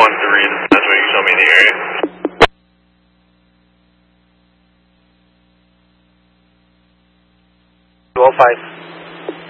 that's what you showed me in the area. Two 5.